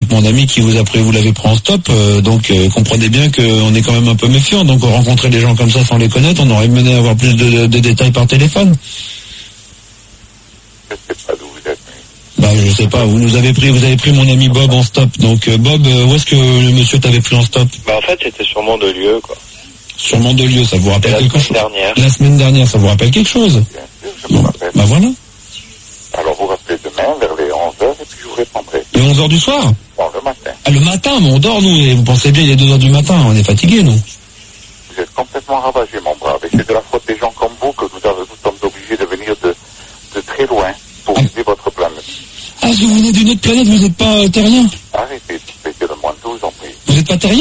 mon ami qui vous l'avez pris en stop, donc comprenez bien qu'on est quand même un peu méfiant. Donc rencontrer des gens comme ça sans les connaître, on aurait mené à avoir plus de détails par téléphone. Je sais pas d'où vous êtes. Bah je sais pas, vous avez pris mon ami Bob en stop. Donc Bob, où est-ce que le monsieur t'avait pris en stop? Bah en fait c'était sur Mandelieu quoi. Sur Mandelieu, ça vous rappelle quelque chose? La semaine dernière, ça vous rappelle quelque chose? Bien sûr, je me rappelle. Bah voilà. Alors vous rappelez demain vers les 11h et puis je vous répondrai. Les 11h du soir? Bon, le matin. Ah, le matin, mais on dort nous, et vous pensez bien il est 2h du matin, on est fatigués nous. Vous êtes complètement ravagé mon brave, et c'est de la faute des gens comme vous que nous sommes obligés de venir de très loin pour viser votre planète. Ah, parce que vous venez d'une autre planète, vous n'êtes pas terrien? Arrêtez de péter le moins de vous en prie. Vous n'êtes pas terrien?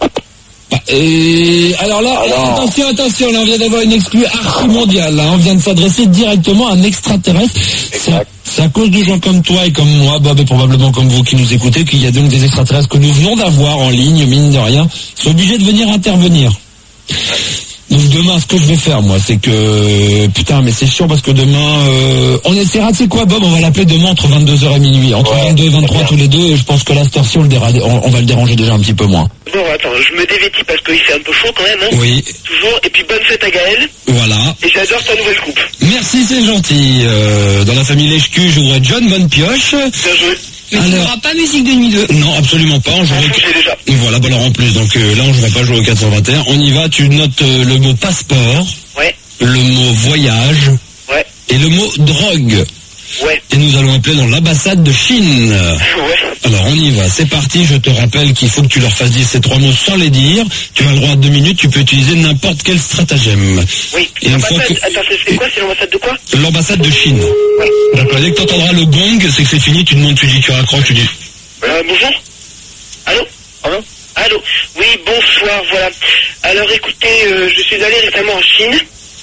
Alors là, attention, là on vient d'avoir une exclue archi-mondiale, là, on vient de s'adresser directement à un extraterrestre. C'est à cause de gens comme toi et comme moi, Bob, et probablement comme vous qui nous écoutez, qu'il y a donc des extraterrestres que nous venons d'avoir en ligne, mine de rien, sont obligés de venir intervenir. Donc demain, ce que je vais faire, moi, c'est que... Putain, mais c'est chiant parce que demain... on essaiera, tu sais quoi, Bob, on va l'appeler demain entre 22h et minuit. Entre 22 et 23 tous les deux, et je pense que là, cette heure-ci, on va le déranger déjà un petit peu moins. Bon, attends, je me dévêtis parce qu'il fait un peu chaud quand même, hein. Oui. Toujours, et puis bonne fête à Gaël. Voilà. Et j'adore ta nouvelle coupe. Merci, c'est gentil. Dans la famille Lèche-Cul, j'aurai John Bonne Pioche. Bien joué. Mais tu n'auras pas musique de nuit 2. Non, absolument pas. Déjà. Voilà, bah alors en plus, donc là, on ne va pas jouer au 421. On y va, tu notes le mot passeport, ouais, le mot voyage, ouais, et le mot drogue. Ouais. Et nous allons appeler dans l'ambassade de Chine. Ouais. Alors on y va, c'est parti, je te rappelle qu'il faut que tu leur fasses dire ces 3 mots sans les dire. Tu as le droit à 2 minutes, tu peux utiliser n'importe quel stratagème. Oui. Et une fois que... Attends, c'est quoi? C'est l'ambassade de quoi? L'ambassade de Chine. Ouais. D'accord, dès que tu entendras le gong, c'est que c'est fini, tu demandes, tu dis, tu raccroches, tu dis... Bonjour. Allô? Allô? Oui, bonsoir, voilà. Alors écoutez, je suis allé récemment en Chine,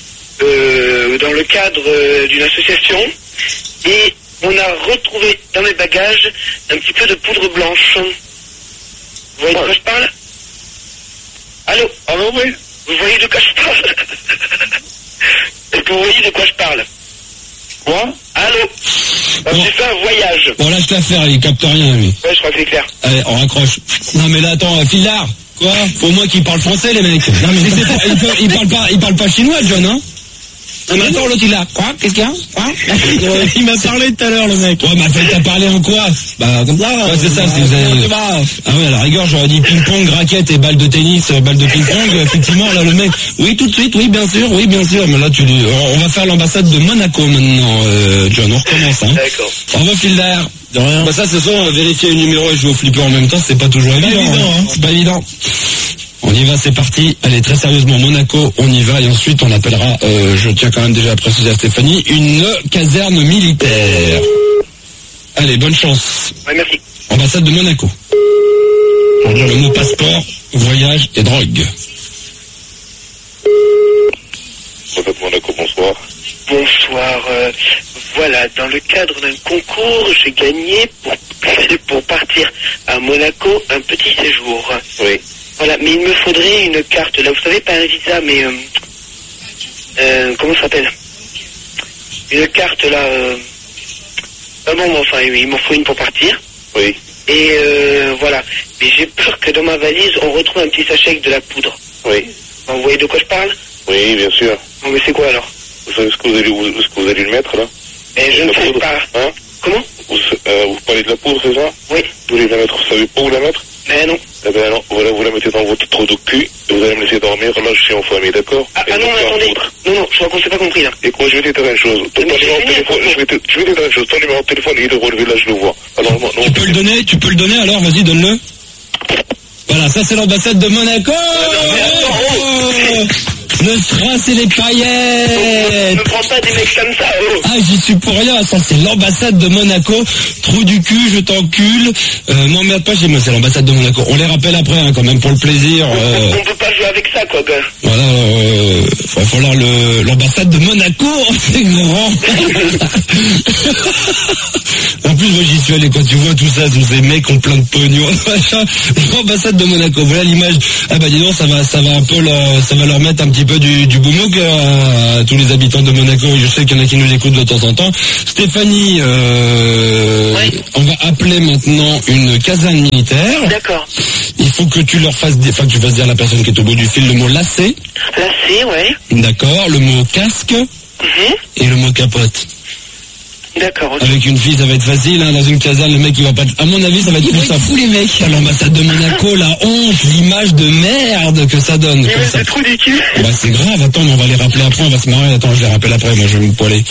dans le cadre d'une association, et on a retrouvé dans mes bagages un petit peu de poudre blanche. Vous voyez de quoi je parle? Allô? Oui. Vous voyez de quoi je parle? Est-ce que vous voyez de quoi je parle? Quoi? Allô? J'ai fait un voyage. Bon, lâche l'affaire, il capte rien, lui. Ouais, je crois que c'est clair. Allez, on raccroche. Non, mais là, attends, Filard. Quoi? Faut au moins qu'ils parlent français, les mecs. Non, mais il parle pas chinois, John, hein? Non, mais attends, l'autre, il a... Quoi? Qu'est-ce qu'il y a? Quoi? Il m'a parlé tout à l'heure, le mec. Ouais, mais t'as parlé en quoi? Bah, comme ça. Ouais, c'est ça, si vous avez... Ah oui, à la rigueur, j'aurais dit ping-pong, raquette et balle de tennis, balle de ping-pong. Effectivement, là, le mec... Oui, tout de suite, oui, bien sûr. Mais là, on va faire l'ambassade de Monaco, maintenant, John. On recommence, hein. D'accord. Bravo, fil d'air. De rien. Bah, ça, ce soir, vérifier les numéros et jouer au flipper en même temps, c'est pas toujours évident. Hein. C'est pas évident. On y va, c'est parti. Allez, très sérieusement, Monaco, on y va. Et ensuite, on appellera, je tiens quand même déjà à préciser à Stéphanie, une caserne militaire. Allez, bonne chance. Ouais, merci. Ambassade de Monaco. Pour dire le mot passeport, voyage et drogue. Monaco, bonsoir. Bonsoir. Voilà, dans le cadre d'un concours, j'ai gagné pour partir à Monaco un petit séjour. Oui. Voilà, mais il me faudrait une carte. Là, vous savez, pas un visa, mais... comment ça s'appelle? Une carte, là... enfin, il m'en faut une pour partir. Oui. Et voilà. Mais j'ai peur que dans ma valise, on retrouve un petit sachet avec de la poudre. Oui. Vous voyez de quoi je parle? Oui, bien sûr. Non, mais c'est quoi, alors? Vous savez ce que vous allez le mettre, là? Mais je ne sais pas. Hein? Comment? Vous parlez de la poudre, c'est ça? Oui. Vous voulez la mettre, vous savez pas où la mettre? Mais non. Eh ben non, voilà, vous la mettez dans votre trou de cul, et vous allez me laisser dormir, là je suis en famille, d'accord? Ah non, attendez. Non, je crois qu'on s'est pas compris, là. Et quoi, je vais t'éteindre une chose. Ton numéro de téléphone, je vais t'éteindre une chose. Ton numéro de téléphone, il est relevé, là, je le vois. Alors, non, Tu peux le donner, alors, vas-y, donne-le. Voilà, ça c'est l'ambassade de Monaco. Le strass et les paillettes. Ne prends pas des mecs comme ça, oh. Ah, j'y suis pour rien, ça c'est l'ambassade de Monaco. Trou du cul, je t'encule. M'emmerde pas, moi c'est l'ambassade de Monaco. On les rappelle après, hein, quand même, pour le plaisir. On peut pas jouer avec ça, quoi, gars. Voilà, va falloir l'ambassade de Monaco, c'est grand. En plus, moi j'y suis allé, quand tu vois tout ça, tous ces mecs ont plein de pognon, machin. L'ambassade de Monaco, voilà l'image. Ah bah dis donc, ça va un peu ça va leur mettre un petit peu peu du boumouk à tous les habitants de Monaco. Je sais qu'il y en a qui nous écoutent de temps en temps. Stéphanie, on va appeler maintenant une caserne militaire. D'accord. Il faut que tu leur fasses que tu fasses dire à la personne qui est au bout du fil le mot lacet. Lacet, ouais. D'accord. Le mot casque. Et le mot capote. D'accord. Okay. Avec une fille, ça va être facile, hein, dans une caserne, le mec, il va pas... À mon avis, ça va être plus simple. Fous les mecs. À l'ambassade de Monaco, la honte, l'image de merde que ça donne. Mais c'est trop du cul. Bah, c'est grave, attends, on va les rappeler après, on va se marrer. Attends, je les rappelle après, moi, je vais me poiler.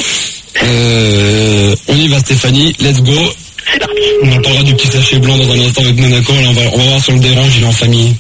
On y va, Stéphanie, let's go. C'est parti. On en parlera du petit sachet blanc dans un instant avec Monaco. Là, on va voir sur le dérange, il est en famille.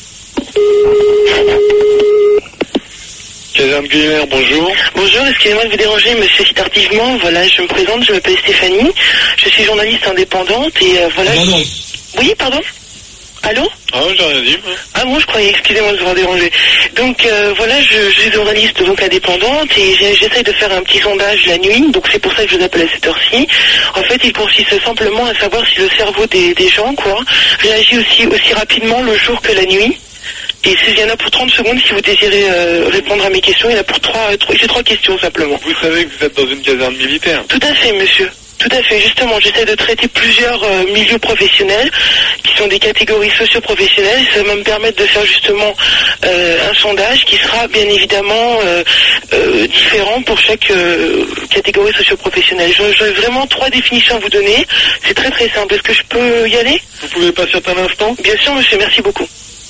Caserne Guillemère, bonjour. Bonjour, excusez-moi de vous déranger, monsieur, si tardivement. Voilà, je me présente, je m'appelle Stéphanie. Je suis journaliste indépendante et voilà. Pardon. Oui, pardon. Allô? Ah oui, j'ai rien dit. Ah bon, je croyais, excusez-moi de vous avoir dérangé. Donc voilà, je suis journaliste donc indépendante et j'essaie de faire un petit sondage la nuit, donc c'est pour ça que je vous appelle à cette heure-ci. En fait, il consiste simplement à savoir si le cerveau des gens, réagit aussi rapidement le jour que la nuit. Et il y en a pour 30 secondes si vous désirez répondre à mes questions. Il y en a pour j'ai 3 questions simplement. Vous savez que vous êtes dans une caserne militaire? Tout à fait, monsieur. Tout à fait. Justement, j'essaie de traiter plusieurs milieux professionnels qui sont des catégories socio-professionnelles. Et ça va me permettre de faire justement un sondage qui sera bien évidemment différent pour chaque catégorie socio-professionnelle. J'ai vraiment 3 définitions à vous donner. C'est très très simple. Est-ce que je peux y aller? Vous pouvez patienter un instant? Bien sûr, monsieur. Merci beaucoup.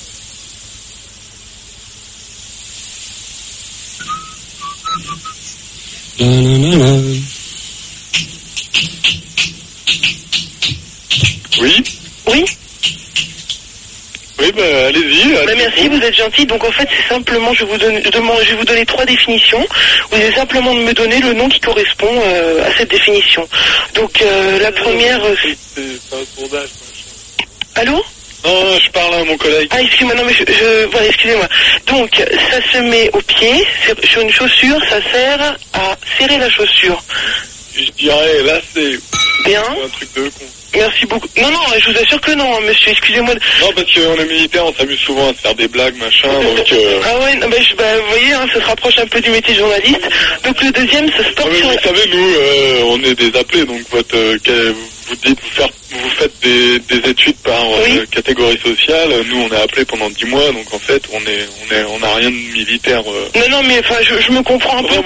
Oui? Oui? Oui, allez-y. Merci, vous êtes gentil. Donc en fait, c'est simplement, je vais vous donner 3 définitions. Vous allez simplement me donner le nom qui correspond à cette définition. Donc la première... C'est pas un sondage. Allô? Non, je parle à mon collègue. Ah, excusez-moi, non mais voilà, excusez-moi. Donc, ça se met au pied, sur une chaussure, ça sert à serrer la chaussure. Je dirais, là, c'est... Bien. Un truc de con. Merci beaucoup. Non, je vous assure que non, monsieur, excusez-moi. Non, parce qu'on est militaire, on s'amuse souvent à se faire des blagues, machin, donc... Ah ouais, non, vous voyez, hein, ça se rapproche un peu du métier de journaliste. Donc le deuxième, ça se porte sur... Vous savez, nous, on est des appelés, donc vous faites des études par catégorie sociale. Nous, on est appelés pendant 10 mois, donc en fait, on n'a rien de militaire. Non, mais enfin, je me comprends un peu.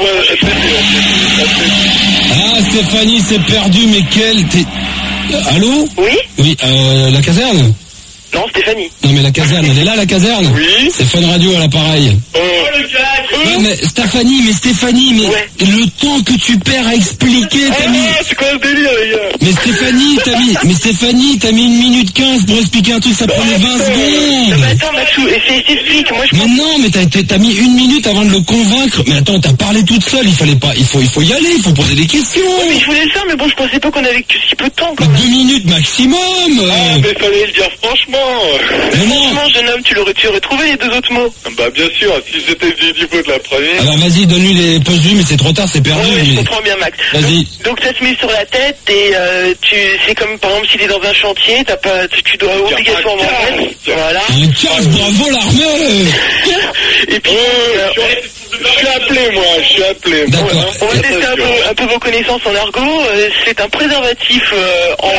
Ah, Stéphanie, c'est perdu, mais Allô? Oui? Oui, la caserne? Non, Stéphanie. Non, mais la caserne, elle est là, la caserne? Oui. C'est Fun Radio à l'appareil. Non, mais Stéphanie, le temps que tu perds à expliquer, t'as mis... c'est quoi ce délire, les gars? Mais Stéphanie, t'as mis 1 minute 15 pour expliquer un truc, ça prenait 20 secondes. Mais attends, Maxou, t'expliques, moi je... Mais non, mais t'as mis 1 minute avant de le convaincre. Mais attends, t'as parlé toute seule, il fallait pas, il faut y aller, il faut poser des questions. Oui, mais je voulais le faire, mais bon, je pensais pas qu'on avait si peu de temps, quand mais même. 2 minutes maximum. Ah, mais fallait le dire franchement. Mais non. Franchement, jeune homme, tu aurais trouvé les 2 autres mots. Bah, bien sûr, si j'étais du niveau de la première... Alors vas-y, donne-lui les pose-lui, mais c'est trop tard, c'est perdu. Oui, je comprends bien, Max. Vas-y. Donc ça se met sur la tête et c'est comme, par exemple, si t'es dans un chantier, tu dois obligatoirement mettre. Voilà. Un casse, bravo l'armée. Et puis... Je suis appelé. D'accord. On va tester un peu vos connaissances en argot. C'est un préservatif en...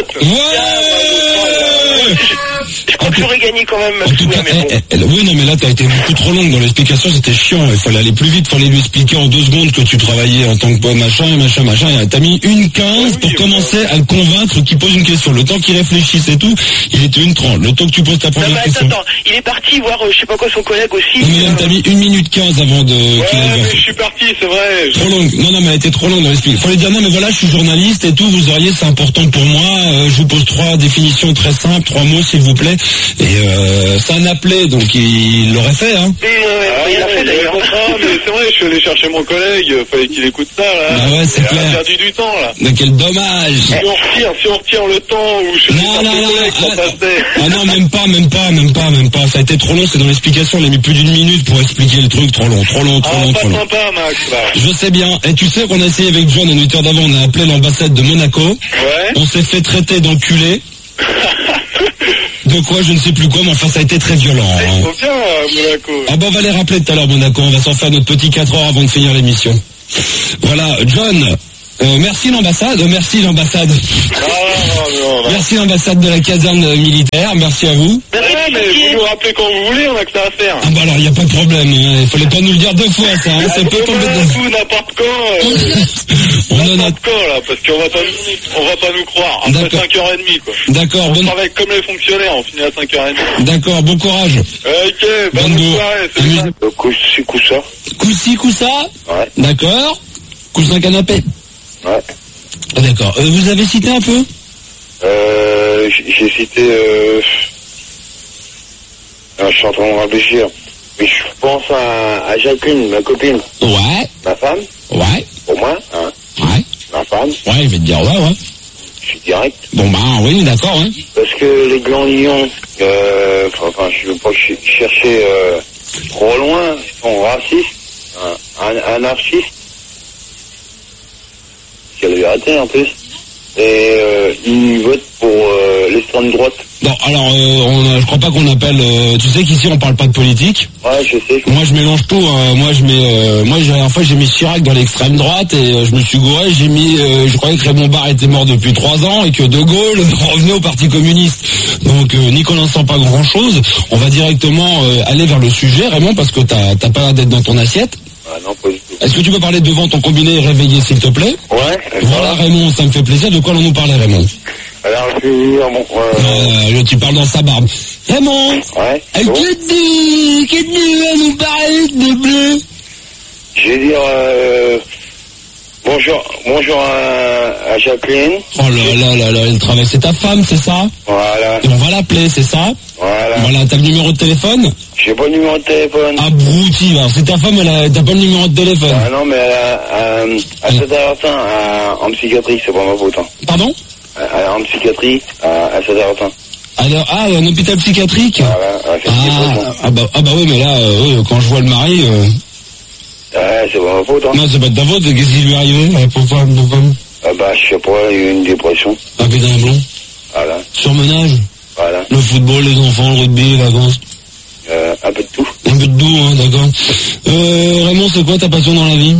Ouais. Je crois que j'aurais gagné quand même. En tout cas, oui, non, mais là, t'as été beaucoup trop longue dans l'explication, c'était chiant. Il fallait aller plus vite, fallait lui expliquer en 2 secondes que tu travaillais en tant que machin. T'as mis 1:15 pour commencer à le convaincre qu'il pose une question. Le temps qu'il réfléchisse et tout, il était 1:30. Le temps que tu poses ta première question. Attends, il est parti voir, je sais pas quoi, son collègue aussi. Non, mais t'as mis 1 minute 15 avant de... mais je suis parti, c'est vrai. Trop longue. Non, mais elle était trop longue dans l'explication. Fallait dire, non, mais voilà, je suis journaliste et tout, vous auriez, c'est important pour moi, je vous pose 3 définitions très simples, 3 mots, s'il vous plaît. Et c'est un appelé, donc il l'aurait fait, hein. Il l'a fait d'ailleurs. Mais c'est vrai, je suis allé chercher mon collègue, fallait qu'il écoute ça, là. Ah ouais, c'est clair. On a perdu du temps, là. Mais quel dommage. Si on retire le temps où je suis non, même pas. Ça a été trop long, c'est dans l'explication, on a mis plus d'1 minute pour expliquer le truc, trop long. Pas sympa, Max, là. Je sais bien. Et tu sais qu'on a essayé avec John, un auditeur d'avant, on a appelé l'ambassade de Monaco. Ouais. On s'est fait traiter d'enculé. de quoi, je ne sais plus quoi, mais enfin ça a été très violent. Ils sont bien, Monaco. Ah bon, on va les rappeler tout à l'heure, Monaco. On va s'en faire notre petit 4 heures avant de finir l'émission. Voilà, John. Merci l'ambassade. Non. Merci l'ambassade de la caserne militaire. Merci à vous. Mais vous nous rappelez quand vous voulez, on a que ça à faire. Ah bah alors, il n'y a pas de problème. Il fallait pas nous le dire 2 fois, ça. Hein. Ça peut tomber de... n'importe quand. N'importe quand, là, parce qu'on va pas nous croire. Après 5h30, quoi. D'accord. On travaille comme les fonctionnaires, on finit à 5h30. D'accord, bon courage. Ok, bonne soirée. Coussa. Coussa. Ouais. D'accord. Coussin canapé. Ouais. Ah, d'accord. Vous avez cité un peu J'ai cité... je suis en train de réfléchir. Mais je pense à Jacqueline, ma copine. Ouais. Ma femme. Ouais. Pour moi, hein. Ouais. Ma femme. Ouais, je vais te dire ouais. Je suis direct. Bon bah oui, d'accord, hein. Parce que les glandillons, je veux pas chercher trop loin, ils sont racistes, anarchistes. C'est la vérité en plus. Et ils votent pour l'extrême droite. Non, alors je crois pas qu'on appelle. Tu sais qu'ici on parle pas de politique. Ouais, je sais. Moi je mélange tout. Hein. Moi la dernière fois j'ai mis Chirac dans l'extrême droite et je me suis gouré. J'ai mis. Je croyais que Raymond Barre était mort depuis 3 ans et que De Gaulle revenait au Parti communiste. Donc n'y connaissant pas grand chose, on va directement aller vers le sujet, Raymond, parce que t'as pas l'air d'être dans ton assiette. Ah non, pas du tout. Est-ce que tu peux parler devant ton combiné et réveillé, s'il te plaît? Ouais. Voilà, Raymond, ça me fait plaisir. De quoi allons-nous parler, Raymond? Alors, je vais dire, tu parles dans sa barbe. Raymond. Ouais. Qu'est-ce que tu vas nous parler de bleu? Je vais dire, bonjour à Jacqueline. Oh là, elle travaille. C'est ta femme, c'est ça? Voilà. Et on va l'appeler, c'est ça? Voilà, t'as le numéro de téléphone? J'ai pas le numéro de téléphone. Ah, brouti, alors c'est ta femme, t'as pas le numéro de téléphone? Ah non, mais à Saint-Artin, en psychiatrie, c'est pas ma faute. Hein. Pardon? En psychiatrie, à Saint-Artin. Alors, un hôpital psychiatrique? Voilà, bah oui, mais là, quand je vois le mari... c'est pas ma faute. Hein. Non, c'est pas de ta faute, qu'est-ce qui lui est arrivé? Pourquoi? Je sais pas, il y a eu une dépression. Un pédin blond? Voilà. Surmenage? Voilà. Le football, les enfants, le rugby, les vacances? Un peu de tout. Un peu de tout, hein, d'accord. Raymond, c'est quoi ta passion dans la vie?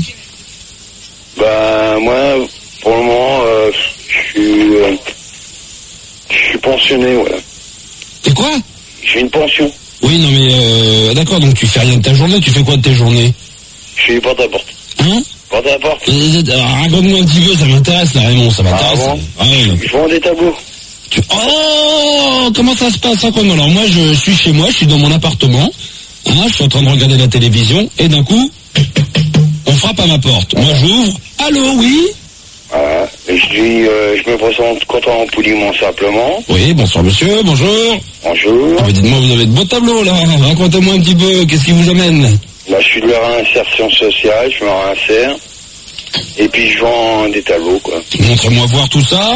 Moi, pour le moment, je suis pensionné, voilà. C'est quoi? J'ai une pension. Oui, non mais, d'accord, donc tu fais rien de ta journée, tu fais quoi de tes journées? Je suis porte-à-porte. Hein? Porte-à-porte. Raconte-moi un petit peu, ça m'intéresse, là, Raymond, ça m'intéresse. Ah bon? Ouais. Je vends des tableaux. Oh, comment ça se passe, hein, alors moi, je suis chez moi, je suis dans mon appartement, hein, je suis en train de regarder la télévision, et d'un coup, on frappe à ma porte. Moi, j'ouvre. Allô, oui? Voilà. Et je me présente Content Poulimont simplement. Oui, bonsoir monsieur, bonjour. Bonjour. Ah, mais dites-moi, vous avez de beaux tableaux, là. Racontez-moi un petit peu, qu'est-ce qui vous amène? Je suis de la réinsertion sociale, je me réinsère. Et puis je vends des tableaux, quoi. Montrez-moi voir tout ça.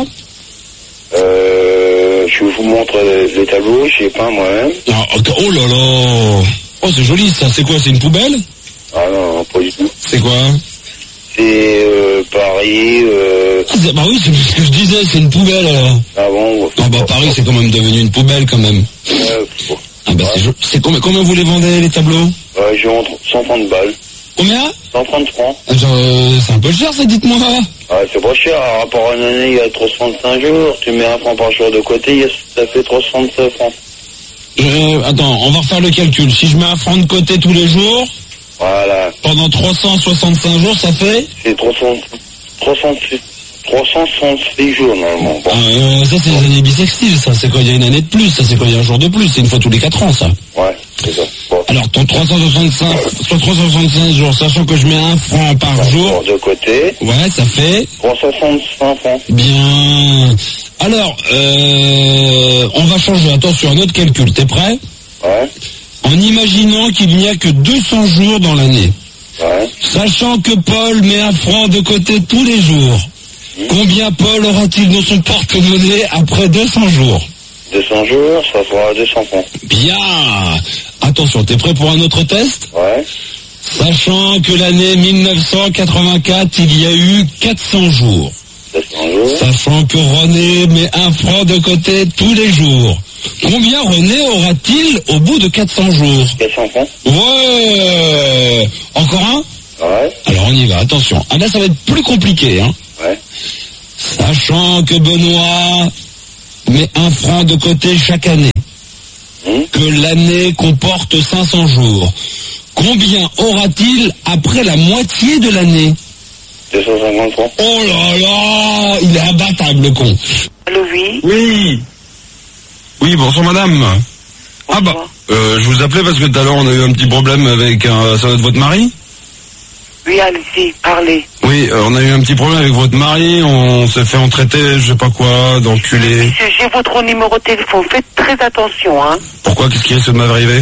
Je vous montre les tableaux, je sais pas moi-même. Oh là là. Oh, c'est joli ça, c'est quoi, c'est une poubelle? Ah non, pas du tout. C'est quoi? C'est Paris. Bah oui, c'est ce que je disais, c'est une poubelle alors. Ah bon? Ah bah Paris, c'est quand même devenu une poubelle quand même. Ah bah c'est combien vous les vendez les tableaux? Je vends 130 balles. Combien? 130 francs. C'est un peu cher ça, dites-moi. Ah, c'est pas cher, par rapport à une année, il y a 365 jours. Tu mets 1 franc par jour de côté, ça fait 367 francs. Attends, on va refaire le calcul. Si je mets 1 franc de côté tous les jours, voilà. Pendant 365 jours, ça fait? C'est 366 jours, normalement. Bon. Ça, c'est les années bissextiles, ça. C'est quand il y a une année de plus, ça. C'est quand il y a un jour de plus. C'est une fois tous les 4 ans, ça. Ouais, c'est ça. Bon. Alors, ton 365 jours, sachant que je mets 1 franc par jour. De côté. Ouais, ça fait? 365 francs. Bien. Alors, on va changer. Attention, un autre calcul. T'es prêt? Ouais. En imaginant qu'il n'y a que 200 jours dans l'année. Ouais. Sachant que Paul met 1 franc de côté tous les jours. Combien Paul aura-t-il dans son porte-monnaie après 200 jours? 200 jours, ça fera 200 francs. Bien. Attention, t'es prêt pour un autre test? Ouais. Sachant que l'année 1984, il y a eu 400 jours. 400 jours. Sachant que René met 1 franc de côté tous les jours. Combien René aura-t-il au bout de 400 jours? 400 Ouais. Encore un? Ouais. Alors on y va, attention. Ah là ça va être plus compliqué, hein. Ouais. Sachant que Benoît met 1 franc de côté chaque année, que l'année comporte 500 jours, combien aura-t-il après la moitié de l'année? 250 francs. Oh là là, il est imbattable le con. Allô, oui. Oui. Oui, bonsoir madame. Ah bah, je vous appelais parce que tout à l'heure on a eu un petit problème avec ça doit être votre mari. Oui, allez-y, parlez. Oui, on a eu un petit problème avec votre mari, on s'est fait en traiter, je sais pas quoi, d'enculé. Monsieur, j'ai votre numéro de téléphone, faites très attention, hein. Pourquoi? Qu'est-ce qui risque de m'arriver?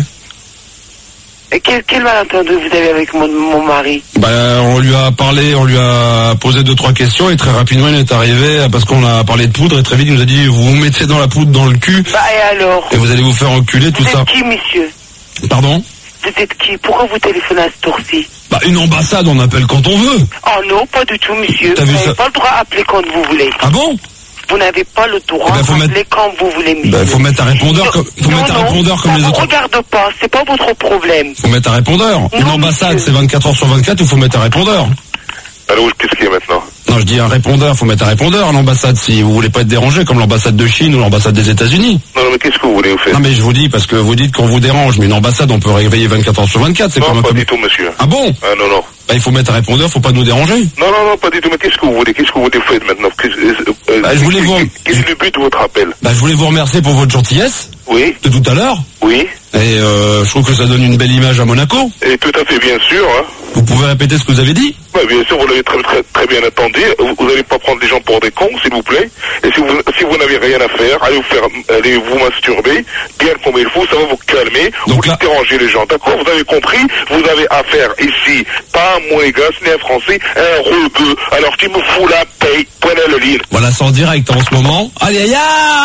Et quel malentendu vous avez avec mon mari? Bah, on lui a parlé, on lui a posé 2-3 questions et très rapidement il est arrivé parce qu'on a parlé de poudre et très vite il nous a dit vous mettez dans la poudre dans le cul. Bah et alors? Et vous allez vous faire enculer tout ça. Vous êtes qui, monsieur? Pardon? Vous êtes qui? Pourquoi vous téléphonez à ce tour-ci? Bah une ambassade on appelle quand on veut. Oh non, pas du tout, monsieur. T'as Vous vu n'avez ça? pas le droit d'appeler quand vous voulez. Ah bon? Vous n'avez pas le droit d'appeler quand vous voulez, monsieur. Bah faut mettre un répondeur comme, répondeur comme ça les vous autres. regarde pas, c'est pas votre problème. Faut mettre un répondeur. Une ambassade c'est 24 heures sur 24 ou faut mettre un répondeur. Alors, qu'est-ce qu'il y a maintenant? Non, je dis un répondeur, faut mettre un répondeur à l'ambassade si vous voulez pas être dérangé comme l'ambassade de Chine ou l'ambassade des États-Unis. Non, mais qu'est-ce que vous voulez vous faire? Non mais je vous dis parce que vous dites qu'on vous dérange, mais une ambassade on peut réveiller 24 heures sur 24, c'est Non, comme pas du tout, monsieur. Ah bon? Ah non, non. Bah il faut mettre un répondeur, faut pas nous déranger. Non, non, non, pas du tout, mais qu'est-ce que vous voulez? Qu'est-ce que vous voulez faire maintenant? Bah, je voulais vous... Quel est le but de votre appel? Bah je voulais vous remercier pour votre gentillesse. Oui. De tout à l'heure. Oui. Et je trouve que ça donne une belle image à Monaco. Et tout à fait, bien sûr, hein. Vous pouvez répéter ce que vous avez dit? Bah, bien sûr, vous l'avez très bien entendu. Vous n'allez pas prendre les gens pour des cons, s'il vous plaît. Et si vous n'avez rien à faire, allez vous masturber, bien comme il faut, ça va vous calmer. Donc vous là... dérangez les gens, d'accord? Vous avez compris? Vous avez affaire ici, pas un monégasque, ni un français, un rebeu. Alors tu me fous la paye, prenez le lit. Voilà, c'est en direct en ce moment. Aïe aïe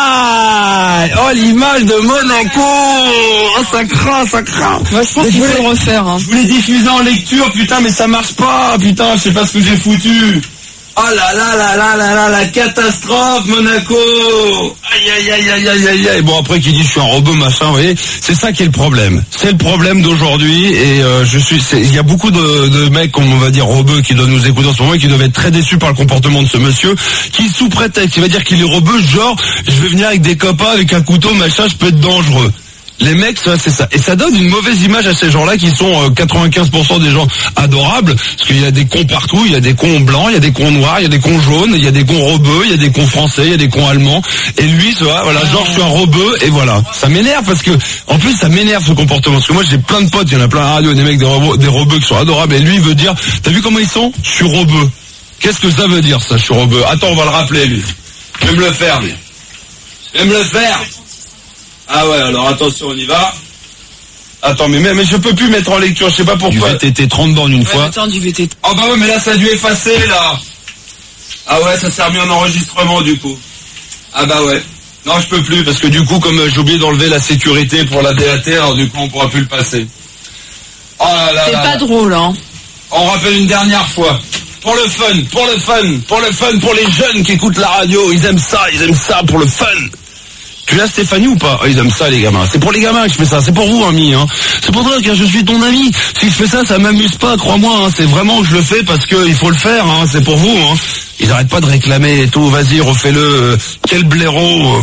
aïe! Oh l'image de Monaco! Oh ça craint, ça craint! Moi je pense qu'il faut le refaire, hein. Je voulais diffuser en lecture, putain, mais ça marche pas, putain, je sais pas ce que j'ai foutu. Oh là là là là là là, la catastrophe, Monaco. Aïe aïe aïe aïe aïe aïe aïe. Bon après qui dit je suis un robot machin, vous voyez, c'est ça qui est le problème. C'est le problème d'aujourd'hui et il y a beaucoup de mecs, comme on va dire robots, qui doivent nous écouter en ce moment et qui doivent être très déçus par le comportement de ce monsieur, qui sous prétexte, il va dire qu'il est robot, genre je vais venir avec des copains avec un couteau machin, je peux être dangereux. Les mecs, ça, c'est ça. Et ça donne une mauvaise image à ces gens-là qui sont 95% des gens adorables. Parce qu'il y a des cons partout, il y a des cons blancs, il y a des cons noirs, il y a des cons jaunes, il y a des cons rebeux, il y a des cons français, il y a des cons allemands. Et lui, voilà, genre je suis un rebeu et voilà. Ça m'énerve parce que, en plus, ça m'énerve ce comportement. Parce que moi, j'ai plein de potes, il y en a plein à la radio, des mecs, des rebeux qui sont adorables. Et lui, il veut dire, t'as vu comment ils sont? Je suis rebeu. Qu'est-ce que ça veut dire, ça, je suis rebeu? Attends, on va le rappeler, lui. Je vais me le faire, lui. Je vais me le faire. Ah ouais, alors attention, on y va. Attends, mais je peux plus mettre en lecture, je sais pas pourquoi. Du VTT 30 bornes une fois. Attends, du VTT. Oh bah ouais, mais là ça a dû effacer, là. Ah ouais, ça s'est remis en enregistrement, du coup. Ah bah ouais. Non, je peux plus, parce que du coup, comme j'ai oublié d'enlever la sécurité pour la DAT, alors du coup, on pourra plus le passer. Oh là là. C'est pas drôle, hein. On rappelle une dernière fois. Pour le fun, pour les jeunes qui écoutent la radio, ils aiment ça pour le fun. Tu l'as Stéphanie ou pas? Ils aiment ça les gamins. C'est pour les gamins que je fais ça, c'est pour vous ami, hein. C'est pour toi car je suis ton ami. Si je fais ça, ça m'amuse pas, crois-moi, hein. C'est vraiment que je le fais parce que il faut le faire, hein. C'est pour vous, hein. Ils arrêtent pas de réclamer et tout, vas-y, refais-le. Quel blaireau.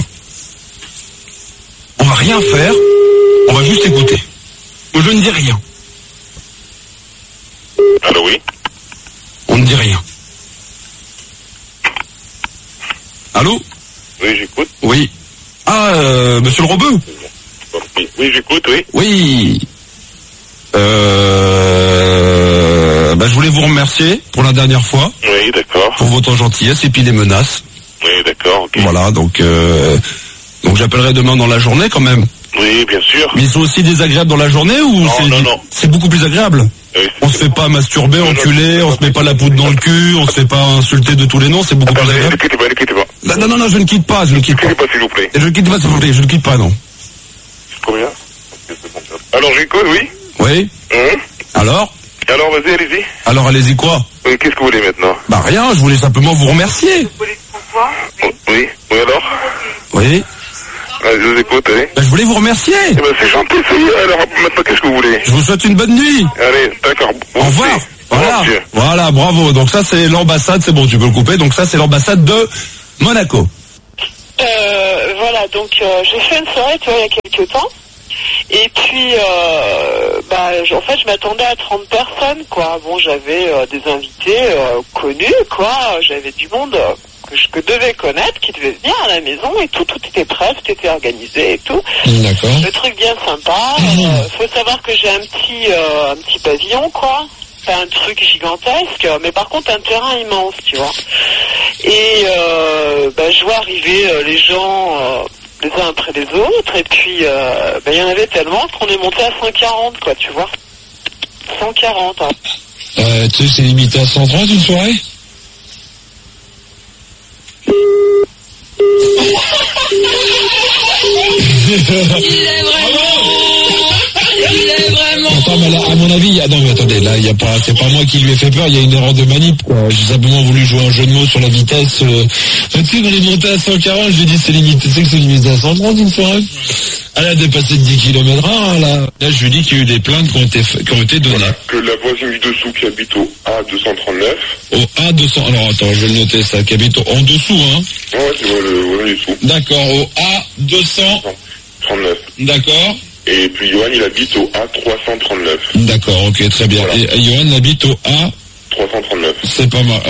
On va rien faire, on va juste écouter. Moi je ne dis rien. Allô, oui? On ne dit rien. Allô? Oui, j'écoute. Oui. Ah, monsieur le rebeu? Oui, j'écoute, oui. Oui. Je voulais vous remercier pour la dernière fois. Oui, d'accord. Pour votre gentillesse et puis les menaces. Oui, d'accord, ok. Voilà, donc j'appellerai demain dans la journée quand même. Oui, bien sûr. Mais ils sont aussi désagréables dans la journée ou non. C'est beaucoup plus agréable? Oui, on se fait pas masturber, enculer, on se met pas la poudre dans le cul, on se fait pas insulter de tous les noms, c'est beaucoup plus agréable. Ne quittez pas. Non, je ne quitte pas, Ne quittez pas, s'il vous plaît. Je ne quitte pas, non. Combien? Alors, j'écoute, oui? Oui. Alors, vas-y, allez-y. Alors, allez-y quoi? Oui, qu'est-ce que vous voulez maintenant? Bah rien, je voulais simplement vous remercier. Oui, alors? Oui. Je vous écoute, allez. Je voulais vous remercier. Eh ben, c'est gentil, ça y est. Alors, maintenant, qu'est-ce que vous voulez? Je vous souhaite une bonne nuit. Allez, d'accord. Au revoir. Voilà. Voilà, bravo. Donc ça, c'est l'ambassade. C'est bon, tu peux le couper. Donc ça, c'est l'ambassade de Monaco. Voilà, donc j'ai fait une soirée, tu vois, il y a quelques temps. Et puis, en fait, je m'attendais à 30 personnes, quoi. Bon, j'avais des invités connus, quoi. J'avais du monde que je devais connaître, qui devait venir à la maison et tout était prêt, tout était organisé et tout. D'accord. Le truc bien sympa. Faut savoir que j'ai un petit pavillon, quoi. Enfin, un truc gigantesque, mais par contre un terrain immense, tu vois. Et je vois arriver les gens les uns après les autres, et puis il y en avait tellement qu'on est monté à 140, quoi, tu vois. 140, hein. Tu sais, c'est limité à 130 une soirée? Il est vraiment. Attends, mais là, à mon avis, non, mais attendez, là, c'est pas moi qui lui ai fait peur, il y a une erreur de manip, quoi. J'ai simplement voulu jouer un jeu de mots sur la vitesse. Tu sais, quand il est monté à 140, je lui ai dit, c'est limité, tu sais que c'est limité à 130 une soirée. Elle a dépassé de 10 km/h, là. Là, je lui dis qu'il y a eu des plaintes qui ont été données. Voilà, que la voisine du dessous qui habite au A239. Au A200, alors attends, je vais le noter ça, qui habite en dessous, hein. Ouais, c'est moi le voisin du dessous. D'accord, au A239. D'accord. Et puis Johan, il habite au A339. D'accord, ok, très bien. Voilà. Et Johan habite au A339. C'est pas mal.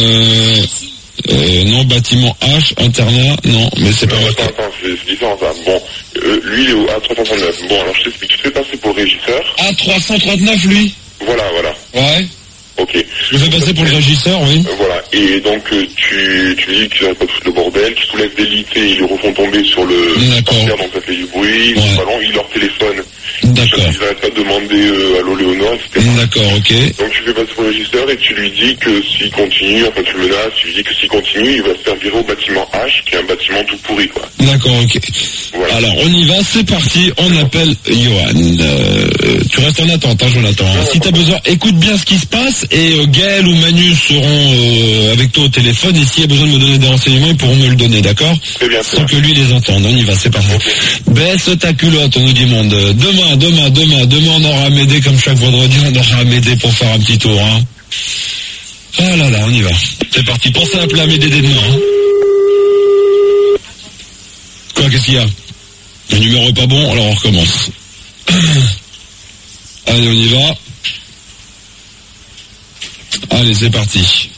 Non, bâtiment H, internat, non, mais c'est pas mal. Attends, c'est différent ça. Bon, lui il est au A339. Bon, alors je t'explique, tu te fais passer pour le régisseur. A339, lui? Voilà. Ouais. Ok. Je me fais passer pour le régisseur, oui. Voilà. Et donc tu dis qu'il n'arrête pas de foutre le bordel, qu'il soulève des lits et ils le refont tomber sur le parterre, donc ça fait du bruit, le ballon, il leur téléphone. D'accord. Ils n'arrêtent pas de demander allô Léonore, etc. D'accord, ok. Donc tu fais passer pour le régisseur et tu lui dis que s'il continue, enfin tu le menaces, tu lui dis que s'il continue, il va se faire virer au bâtiment H, qui est un bâtiment tout pourri, quoi. D'accord, ok. Voilà. Alors on y va, c'est parti, on appelle Johan. Tu restes en attente, hein, Jonathan. Si t'as besoin, écoute bien ce qui se passe et Gaël ou Manu seront avec toi au téléphone et s'il y a besoin de me donner des renseignements, ils pourront me le donner, d'accord? Très bien. Sans que lui les entende, on y va, c'est parti. Okay. Baisse ta culotte, on nous dit monde. Demain, on aura à m'aider comme chaque vendredi, on aura à m'aider pour faire un petit tour, hein. Ah là là, on y va. C'est parti, pensez à appeler à m'aider dès demain, hein. Quoi, qu'est-ce qu'il y a? Le numéro est pas bon, alors on recommence. Allez, on y va. Allez, c'est parti.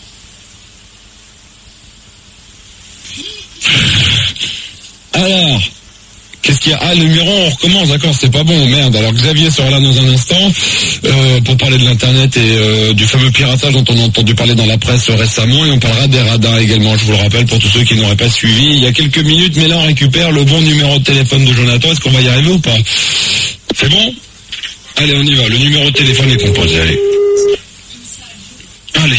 Alors, qu'est-ce qu'il y a? Ah, le numéro, on recommence, d'accord, c'est pas bon, merde. Alors Xavier sera là dans un instant pour parler de l'internet et du fameux piratage dont on a entendu parler dans la presse récemment, et on parlera des radars également, je vous le rappelle, pour tous ceux qui n'auraient pas suivi il y a quelques minutes, mais là on récupère le bon numéro de téléphone de Jonathan. Est-ce qu'on va y arriver ou pas? C'est bon? Allez, on y va, le numéro de téléphone est composé, allez. Allez.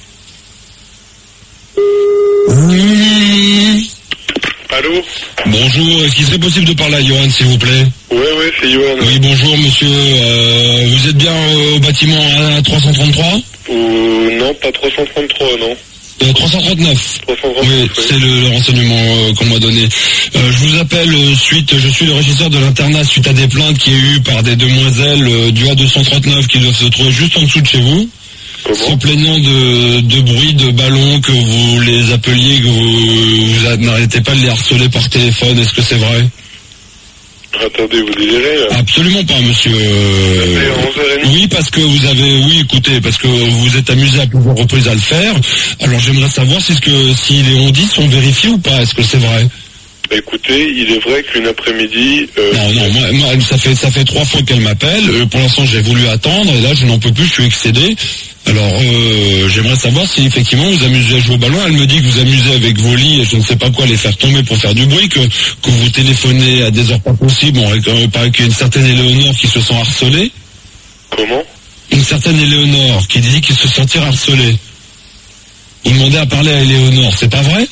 Allô? Bonjour, est-ce qu'il serait possible de parler à Johan, s'il vous plaît? Ouais, c'est Johan. Oui, bonjour, monsieur. Vous êtes bien au bâtiment A333? Non, pas 333, non. 339. 339. Oui, c'est le renseignement qu'on m'a donné. Je vous appelle je suis le régisseur de l'internat suite à des plaintes qui est eu par des demoiselles du A239 qui doivent se trouver juste en dessous de chez vous. Se plaignant de bruit de ballons, que vous les appeliez, que vous n'arrêtez pas de les harceler par téléphone. Est-ce que c'est vrai? Attendez, vous délirez là? Absolument pas, monsieur. Oui, parce que écoutez, parce que vous êtes amusé à plusieurs reprises à le faire. Alors j'aimerais savoir si les on-dit sont vérifiés ou pas. Est-ce que c'est vrai? Écoutez, il est vrai qu'une après-midi... Non, moi, ça fait 3 fois qu'elle m'appelle. Pour l'instant, j'ai voulu attendre, et là, je n'en peux plus, je suis excédé. Alors, j'aimerais savoir si, effectivement, vous amusez à jouer au ballon. Elle me dit que vous amusez avec vos lits et je ne sais pas quoi, les faire tomber pour faire du bruit, que vous téléphonez à des heures pas possibles. Bon, il paraît qu'il y a une certaine Éléonore qui se sent harcelée. Comment? Une certaine Éléonore qui dit qu'il se sentir harcelée. Vous demandez à parler à Éléonore, c'est pas vrai?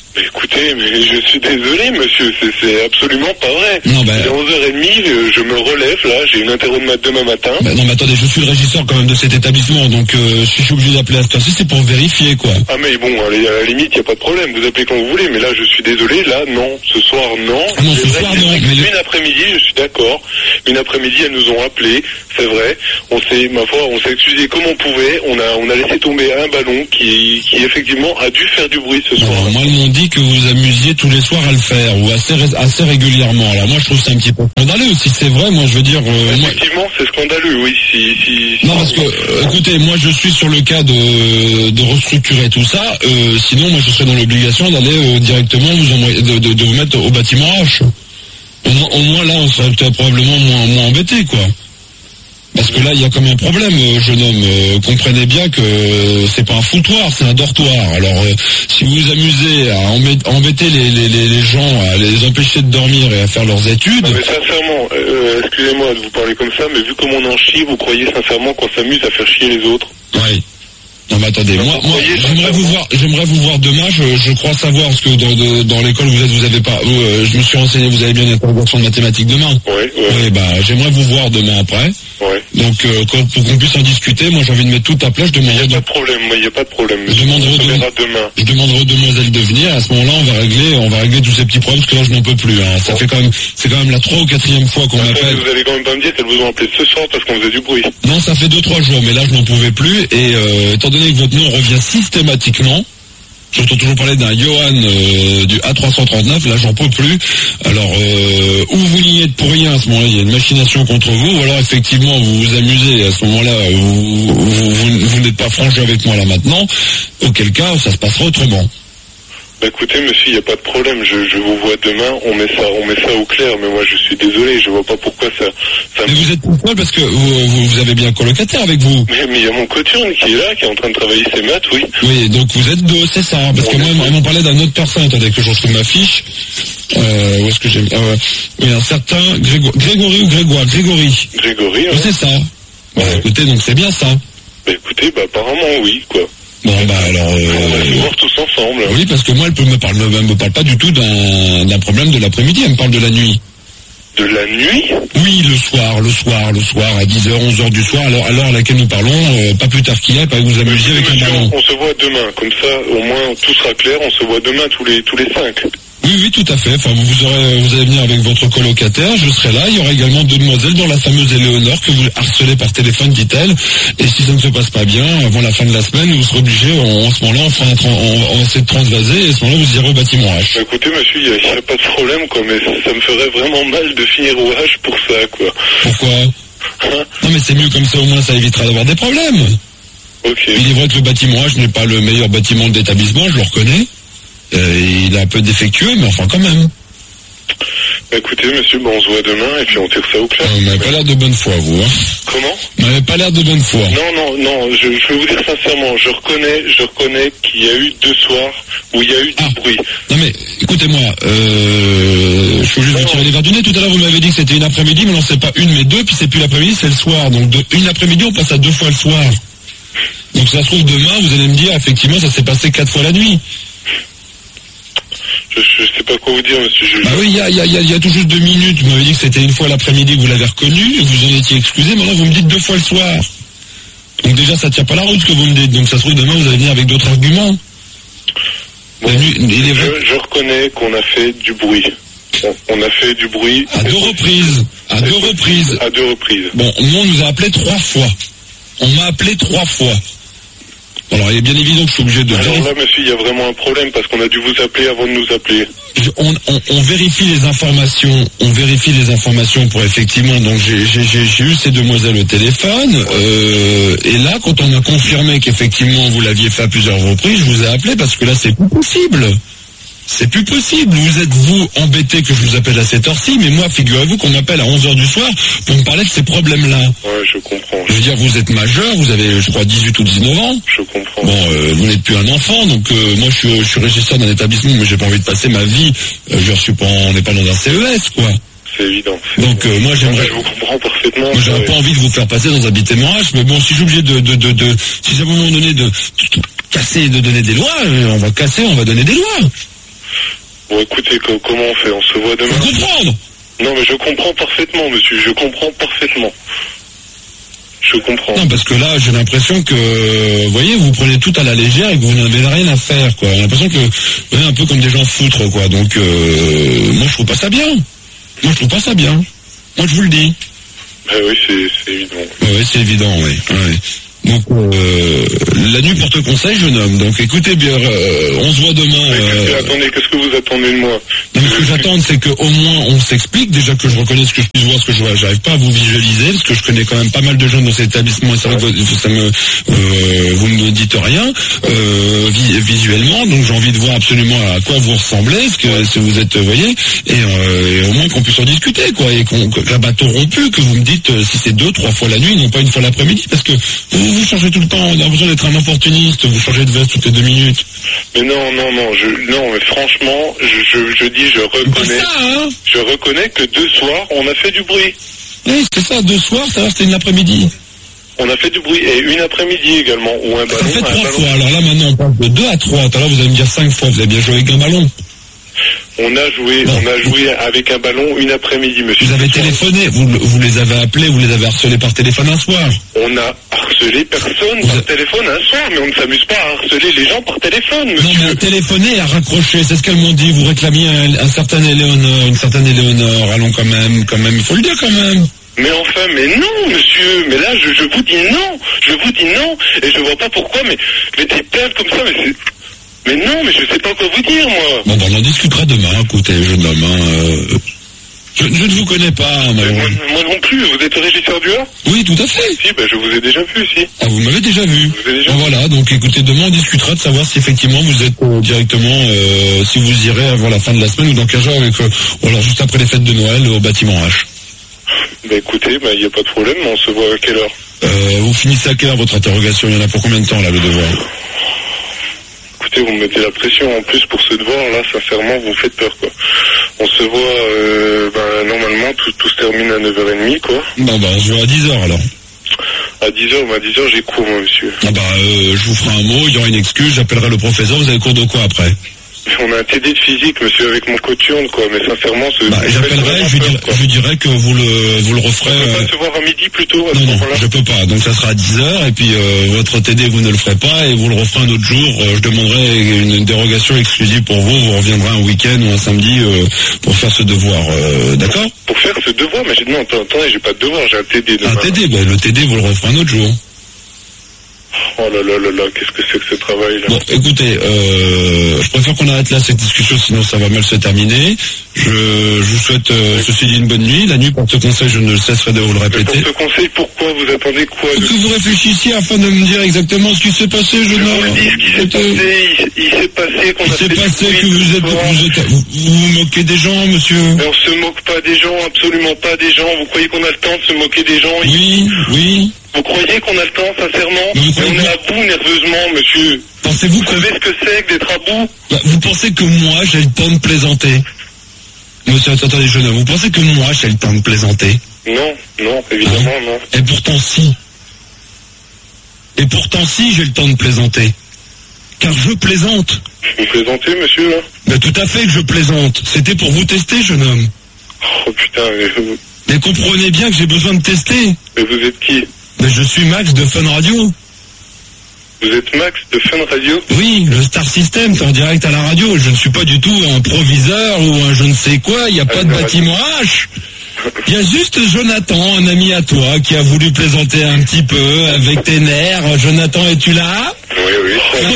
Écoutez, mais je suis désolé, monsieur, c'est absolument pas vrai. Non, Il est 11h30, je me relève, là, j'ai une interro de maths demain matin. Non, mais attendez, je suis le régisseur quand même de cet établissement, donc si je suis obligé d'appeler à cette heure-ci, c'est pour vérifier, quoi. Ah, mais bon, allez, à la limite, y a pas de problème, vous appelez quand vous voulez, mais là, je suis désolé, là, non, ce soir, non. Ah non, ce soir, non, mais une après-midi, je suis d'accord, une après-midi, elles nous ont appelés, c'est vrai, on s'est excusé comme on pouvait, on a laissé tomber un ballon qui effectivement a dû faire du bruit ce soir. Alors, moi, ils m'ont dit que vous amusiez tous les soirs à le faire, ou assez régulièrement. Alors moi, je trouve c'est un petit peu scandaleux. Si c'est vrai, moi, je veux dire... Effectivement, c'est scandaleux, oui. Non, parce que, écoutez, moi, je suis sur le cas de restructurer tout ça. Sinon, moi, je serais dans l'obligation d'aller directement vous envoyer, de vous mettre au bâtiment H. Au moins, là, on serait probablement moins embêté, quoi. Parce que là, il y a comme un problème, jeune homme. Comprenez bien que c'est pas un foutoir, c'est un dortoir. Alors, si vous vous amusez à embêter les gens, à les empêcher de dormir et à faire leurs études... Non, mais sincèrement, excusez-moi de vous parler comme ça, mais vu comme on en chie, vous croyez sincèrement qu'on s'amuse à faire chier les autres? Oui. Non mais attendez, moi j'aimerais vous voir demain, je crois savoir, parce que dans l'école vous avez pas, je me suis renseigné, vous avez bien une interrogation de mathématiques demain. Oui, j'aimerais vous voir demain après. Ouais. Donc pour qu'on puisse en discuter, moi j'ai envie de mettre tout à plat, je demanderai... Il n'y a pas de problème, il n'y a pas de problème. Je demanderai aux demoiselles de venir, à ce moment-là on va régler tous ces petits problèmes, parce que là je n'en peux plus. Hein. Ça fait c'est quand même la 3e ou 4e fois qu'on m'appelle. Vous allez quand même pas me dire qu'elles vous ont appelé ce soir parce qu'on faisait du bruit. Non, ça fait 2-3 jours, mais là je n'en pouvais plus, et étant donné que votre nom revient systématiquement, j'entends toujours parler d'un Johan du A339, là j'en peux plus. Alors, ou vous n'y êtes pour rien, à ce moment-là, il y a une machination contre vous, ou alors effectivement vous vous amusez, à ce moment-là, vous n'êtes pas franche avec moi là maintenant, auquel cas ça se passera autrement. Écoutez, monsieur, il n'y a pas de problème, je vous vois demain, on met ça au clair, mais moi je suis désolé, je vois pas pourquoi ça... Mais vous êtes tout seul parce que vous avez bien un colocataire avec vous. Mais il y a mon coturne qui est là, qui est en train de travailler ses maths, oui. Oui, donc vous êtes deux, c'est ça, parce que moi, ils m'ont parlé d'un autre personne, attendez que je retrouve ma fiche. Où est-ce que j'ai... oui, un certain Grégory ou Grégoire, Grégory. Grégory, oui, c'est ça. Bah, écoutez, donc c'est bien ça. Bah écoutez, apparemment oui, quoi. Bon, alors... on va se voir tous ensemble. Oui, parce que moi, elle me parle pas du tout d'un problème de l'après-midi, elle me parle de la nuit. De la nuit? Oui, le soir, à 10h, 11h du soir, alors à l'heure à laquelle nous parlons, pas plus tard qu'hier, pas que vous amusiez avec un ballon. On se voit demain, comme ça, au moins, tout sera clair, on se voit demain tous les 5. Oui, tout à fait. Enfin, vous allez venir avec votre colocataire, je serai là. Il y aura également 2 demoiselles, dont la fameuse Éléonore, que vous harcelez par téléphone, dit-elle. Et si ça ne se passe pas bien, avant la fin de la semaine, vous serez obligé, en ce moment-là, on va essayer de transvaser, et à ce moment-là, vous irez au bâtiment H. Écoutez, monsieur, il n'y a pas de problème, quoi, mais ça me ferait vraiment mal de finir au H pour ça, quoi. Pourquoi? Non, mais c'est mieux comme ça, au moins, ça évitera d'avoir des problèmes. Ok. Il est vrai que le bâtiment H n'est pas le meilleur bâtiment de l'établissement, je le reconnais. Il est un peu défectueux, mais enfin quand même. Écoutez, monsieur, on se voit demain et puis on tire ça au clair. Vous n'avez pas l'air de bonne foi, vous. Hein. Comment? Vous n'avez pas l'air de bonne foi. Non, je vais vous dire sincèrement, je reconnais qu'il y a eu 2 soirs où il y a eu du bruit. Non mais, écoutez-moi, je suis obligé de vous tirer les verres du nez. Tout à l'heure, vous m'avez dit que c'était une après-midi, mais non, c'est pas une, mais 2, puis c'est plus l'après-midi, c'est le soir. Donc, une après-midi, on passe à 2 fois le soir. Donc, ça se trouve, demain, vous allez me dire, effectivement, ça s'est passé 4 fois la nuit. Je sais pas quoi vous dire, monsieur. Oui, il y a tout juste 2 minutes, vous m'avez dit que c'était une fois l'après-midi que vous l'avez reconnu, vous en étiez excusé, maintenant vous me dites 2 fois le soir. Donc déjà, ça tient pas la route ce que vous me dites, donc ça se trouve demain vous allez venir avec d'autres arguments. Bon, je reconnais qu'on a fait du bruit. On a fait du bruit. À 2 reprises. À 2 reprises. À 2 reprises. Bon, nous, on nous a appelé 3 fois. On m'a appelé 3 fois. Alors, il est bien évident que je suis obligé de... Alors là, monsieur, il y a vraiment un problème parce qu'on a dû vous appeler avant de nous appeler. On vérifie les informations pour effectivement... Donc, j'ai eu ces demoiselles au téléphone. Et là, quand on a confirmé qu'effectivement, vous l'aviez fait à plusieurs reprises, je vous ai appelé parce que là, c'est plus possible. C'est plus possible. Vous êtes, vous, embêté que je vous appelle à cette heure-ci, mais moi, figurez-vous qu'on m'appelle à 11h du soir pour me parler de ces problèmes-là. Ouais, je comprends. Je veux dire, vous êtes majeur, vous avez, je crois, 18 ou 19 ans. Je comprends. Bon, vous n'êtes plus un enfant, donc moi, je suis régisseur d'un établissement, mais j'ai pas envie de passer ma vie. On n'est pas dans un CES, quoi. C'est évident. Donc moi, j'aimerais... Je vous comprends parfaitement. Moi, j'aurais pas envie de vous faire passer dans un bâtiment H, mais bon, si j'ai obligé si à un moment donné de casser et de donner des lois, on va casser, on va donner des lois. Bon, écoutez, comment on fait? On se voit demain. Faut comprendre. Non, mais je comprends parfaitement, monsieur. Je comprends parfaitement. Je comprends. Non, parce que là, j'ai l'impression que, vous voyez, vous prenez tout à la légère et que vous n'avez rien à faire, quoi. J'ai l'impression que vous êtes un peu comme des gens foutres, quoi. Donc, moi, je trouve pas ça bien. Moi, je vous le dis. Oui, c'est évident. Oui, c'est évident, oui. Ouais. Donc, la nuit porte conseil, jeune homme. Donc, écoutez bien, on se voit demain. Attendez, qu'est-ce que vous attendez de moi? Non, ce que j'attends, c'est qu'au moins on s'explique. Déjà que je reconnais ce que je puisse voir, ce que je vois. J'arrive pas à vous visualiser, parce que je connais quand même pas mal de jeunes dans cet établissement. Et c'est vrai que vous ne me dites rien visuellement. Donc, j'ai envie de voir absolument à quoi vous ressemblez, ce que si vous êtes, vous voyez, et au moins qu'on puisse en discuter, quoi, et qu'un bateau rompu, que vous me dites si c'est 2-3 fois la nuit, non pas une fois l'après-midi, parce que vous changez tout le temps, on a l'impression d'être un opportuniste, vous changez de veste toutes les 2 minutes. Mais non, mais franchement, je reconnais. Ça, hein, je reconnais que 2 soirs, on a fait du bruit. Oui, c'est ça, 2 soirs, ça c'était une après-midi. On a fait du bruit, et une après-midi également, ou un ballon. Ça fait 3 fois, alors là maintenant on passe de 2 à 3, tout à l'heure vous allez me dire 5 fois, vous avez bien joué avec un ballon. On a joué avec un ballon une après-midi, monsieur. Vous avez téléphoné, vous les avez appelés, vous les avez harcelés par téléphone un soir. On a harcelé personne par téléphone un soir, mais on ne s'amuse pas à harceler les gens par téléphone, monsieur. Non, mais à téléphoner et à raccrocher, c'est ce qu'elles m'ont dit. Vous réclamiez un certain Éléonore, une certaine Éléonore. Allons quand même, il faut le dire quand même. Mais enfin, mais non, monsieur. Mais là, je vous dis non. Et je vois pas pourquoi, mais des plaintes comme ça, mais c'est... Mais non, mais je sais pas quoi vous dire, moi. Bon, on en discutera demain, écoutez, jeune homme. Je ne vous connais pas, moi non plus, vous êtes régisseur du A? Oui, tout à fait. Si, je vous ai déjà vu, si. Ah, vous m'avez déjà vu. Voilà, donc écoutez, demain on discutera de savoir si effectivement vous êtes directement, si vous irez avant la fin de la semaine ou dans 15 jours avec, ou alors juste après les fêtes de Noël au bâtiment H. Écoutez, il n'y a pas de problème, on se voit à quelle heure? Vous finissez à quelle heure votre interrogation? Il y en a pour combien de temps, là, le devoir? Écoutez, vous me mettez la pression en plus pour ce devoir, là, sincèrement, vous me faites peur, quoi. On se voit, normalement, tout se termine à 9h30, quoi. On se voit à 10h, alors. À 10h, j'ai cours, moi, monsieur. Je vous ferai un mot, il y aura une excuse, j'appellerai le professeur, vous avez cours de quoi après? On a un TD de physique, monsieur, avec mon coturne, quoi, mais sincèrement, j'appellerai, je dirai que vous le referez. On peut pas se voir à midi, plutôt, Non, je peux pas, donc ça sera à 10h, et puis, votre TD, vous ne le ferez pas, et vous le referez un autre jour, je demanderai une dérogation exclusive pour vous reviendrez un week-end ou un samedi, pour faire ce devoir, d'accord? Pour faire ce devoir? Mais non, attendez, j'ai pas de devoir, j'ai un TD. Un TD, le TD, vous le referez un autre jour. Oh là, qu'est-ce que c'est que ce travail-là? Bon, écoutez, je préfère qu'on arrête là cette discussion, sinon ça va mal se terminer. Je vous souhaite, ceci dit, une bonne nuit. La nuit porte conseil, je ne cesserai de vous le répéter. Mais porte conseil, pourquoi? Vous attendez quoi? Que vous réfléchissiez afin de me dire exactement ce qui s'est passé, jeune homme. Je vous dis ce qui s'est passé. Il s'est passé qu'on a fait... Il s'est passé que vous vous moquez des gens, monsieur. Mais on se moque pas des gens, absolument pas des gens. Vous croyez qu'on a le temps de se moquer des gens? Oui. Vous croyez qu'on a le temps, sincèrement? On est à bout nerveusement, monsieur. Pensez-vous Vous savez ce que c'est que d'être à bout? Vous pensez que moi, j'ai le temps de plaisanter? Monsieur, attendez, jeune homme, vous pensez que moi, j'ai le temps de plaisanter? Non, évidemment, non. Et pourtant, si, j'ai le temps de plaisanter. Car je plaisante. Vous plaisantez, monsieur, là? Mais tout à fait que je plaisante. C'était pour vous tester, jeune homme. Oh, putain, mais comprenez bien que j'ai besoin de tester. Mais vous êtes qui? Mais je suis Max de Fun Radio. Vous êtes Max de Fun Radio? Oui, le Star System, c'est en direct à la radio. Je ne suis pas du tout un proviseur ou un je ne sais quoi. Il n'y a pas de bâtiment H. Il y a juste Jonathan, un ami à toi, qui a voulu plaisanter un petit peu avec tes nerfs. Jonathan, es-tu là? Oui.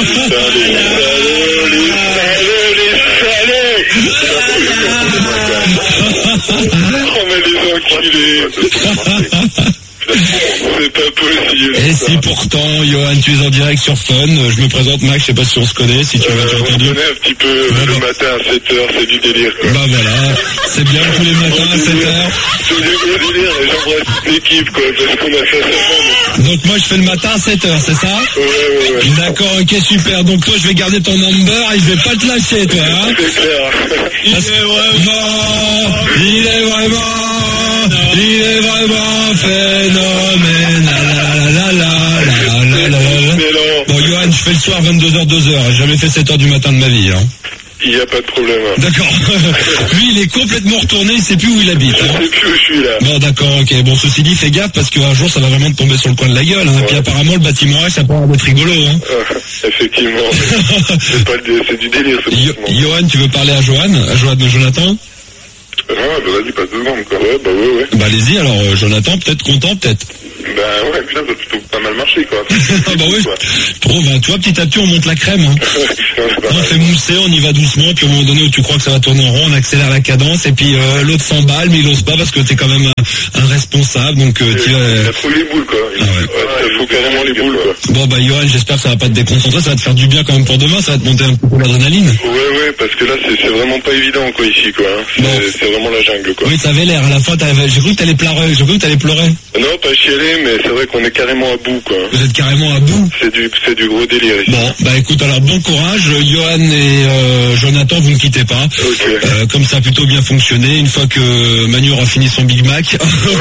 Oh, mais les enculés. C'est pas possible. Et si pourtant, Johan, tu es en direct sur Fun, je me présente Max, je sais pas si on se connaît, si tu veux te on connaît un petit peu le matin à 7h, c'est du délire, quoi. Voilà, c'est bien tous les matins à 7h. C'est du gros délire, et j'embrasse toute l'équipe, quoi, parce qu'on a fait ça. Donc moi je fais le matin à 7h, c'est ça? Ouais. D'accord, ok, super. Donc toi je vais garder ton number et je vais pas te lâcher, toi, hein? C'est clair. Il est vraiment phénoménal. Excellent. Bon, Johan, je fais le soir 22h, 2h. J'ai jamais fait 7h du matin de ma vie, hein. Il n'y a pas de problème. D'accord. Lui, il est complètement retourné, il sait plus où il habite. Je sais plus où je suis là. Bon, d'accord, ok. Bon, ceci dit, fais gaffe parce qu'un jour, ça va vraiment te tomber sur le coin de la gueule. Hein. Et puis apparemment, le bâtiment H, ça pourra être rigolo. Hein. Effectivement. C'est du délire, ce bâtiment. Johan, tu veux parler à Jonathan? Ah, bah vas-y, passe 2 secondes, quoi. Ouais, bah ouais. Bah allez-y, alors, Jonathan, peut-être content, peut-être. Bah ouais, putain, ça a plutôt pas mal marché, quoi. Ah bah oui, trop, bah, tu vois, petit à petit, on monte la crème. Hein. On fait mousser, on y va doucement, puis au moment donné où tu crois que ça va tourner en rond, on accélère la cadence, et puis l'autre s'emballe, mais il ose pas parce que t'es quand même un responsable, donc tu Il a trop les boules, quoi. Ah ouais. Il faut carrément les boules, quoi. Bon bah Johan, j'espère que ça va pas te déconcentrer, ça va te faire du bien quand même pour demain, ça va te monter un peu l'adrénaline. Ouais, parce que là, c'est vraiment pas évident, quoi, ici, quoi. C'est vraiment la jungle, quoi. Oui, ça avait l'air, à la fin, j'ai cru que t'allais pleurer. Non, pas chialer, mais c'est vrai qu'on est carrément à bout, quoi. Vous êtes carrément à bout? C'est du gros délire ici. Bon, bah écoute, alors bon courage, Johan et Jonathan, vous ne quittez pas. Ok. Comme ça a plutôt bien fonctionné, une fois que Manu aura fini son Big Mac,